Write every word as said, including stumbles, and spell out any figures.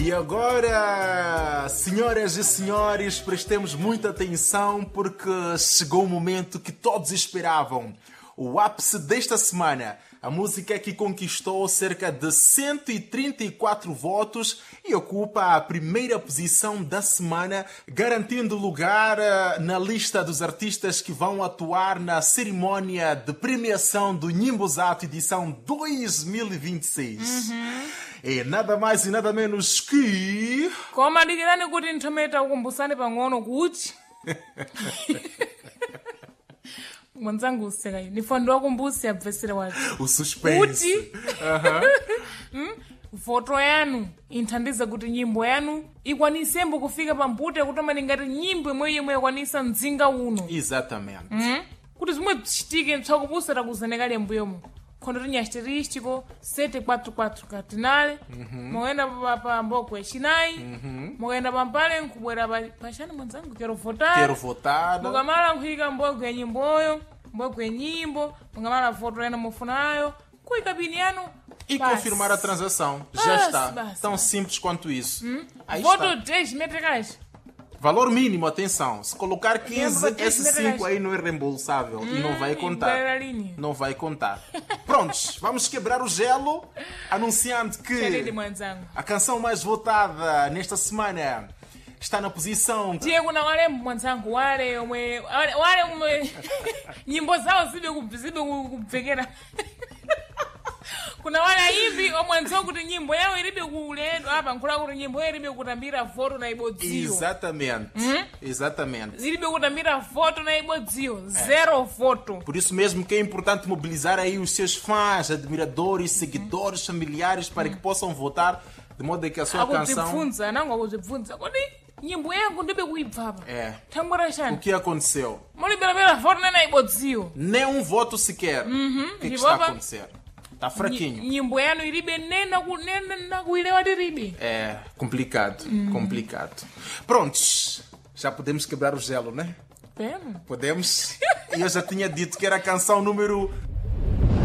E agora, senhoras e senhores, prestemos muita atenção porque chegou o momento que todos esperavam. O ápice desta semana. A música que conquistou cerca de cento e trinta e quatro votos e ocupa a primeira posição da semana, garantindo lugar na lista dos artistas que vão atuar na cerimónia de premiação do Nyimbozato edição dois mil e vinte e seis. Uhum. É nada mais e nada menos que... Koma dikirani kuti nthometa ukumbusani pang'ono kuti mwanzangu useka hiyo nifondo wakumbusi abvesera wake o suspense kuti uh-huh. hmm? Voto yanu inthandiza kuti nyimbo yanu ikwanisembo kufika pambute kutomani ngati nyimbo imwe yemwe yakwanisa mdzinga uno. Exatamente. Hmm? Kuti zimwe zitike ntsakupusa takuzaneka lembo yomo khondo rinyashtirístico sete quatro quatro cardinale moenda pa pa mbokwe chinayi moenda pampale nkubwera pachani mwanzangu quero votar quero votar mukamala nkhuyika mbokwe nyimboyo mbokwe nyimbo mukamala voto ena mufunayo kuika pini yanu e basi. Confirmar a transação. Já Basi, está. basi, Tão basi. simples quanto isso. Hum? Aí Voto está. dez metricais. Valor mínimo, atenção. Se colocar quinze, Lembra esse desse cinco reais. aí não é reembolsável e não vai contar. Primeira linha. Não vai contar. Prontos, vamos quebrar o gelo, anunciando Chele de que mwanzangu. a canção mais votada nesta semana está na posição... Tiye kuna wale mwanzangu wale umwe wale wale umwe nyimbo zao zibe ku- zibe ku- kupfekera. Kuna wale hivi omwanzo kuti nyimbo yao ilibe kuledo apa nkula kuti nyimbo yao ilibe kutambira voto na ibodziyo. Exatamente. Hum? Exatamente. Ilibe kutambira voto na ibodziyo. Zero voto. Por isso mesmo que é importante mobilizar aí os seus fãs, admiradores, seguidores, familiares para que possam votar de modo que a sua canção... Akuzibvunza nangu akuzibvunza kuti nyimbo yangu ndibe kuibvapa. É. Tambora O chani. que aconteceu? Mulibera voto na ibodziyo. Nem um voto sequer. O que, que está a acontecer? Está fraquinho. Nyimbo yanu ilibe nena ku nena na kuilewa diribe. É complicado, complicado. Prontos, já podemos quebrar o gelo, né? Pena. Podemos? E eu já tinha dito que era a canção número